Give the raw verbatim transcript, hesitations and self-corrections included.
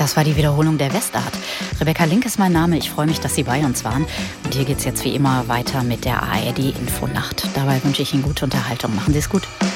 Das war die Wiederholung der Westart. Rebecca Link ist mein Name. Ich freue mich, dass Sie bei uns waren. Und hier geht's jetzt wie immer weiter mit der A R D Infonacht. Dabei wünsche ich Ihnen gute Unterhaltung. Machen Sie es gut.